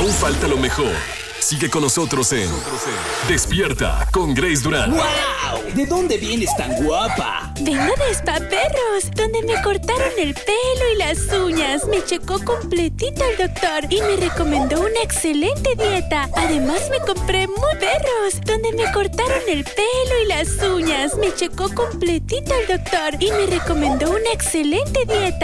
Aún falta lo mejor. Sigue con nosotros en Despierta con Grace Durán. ¡Wow! ¿De dónde vienes tan guapa? Vengo de Spa Perros, donde me cortaron el pelo y las uñas. Me checó completito el doctor y me recomendó una excelente dieta. Además me compré Perros, donde me cortaron el pelo y las uñas. Me checó completito el doctor y me recomendó una excelente dieta.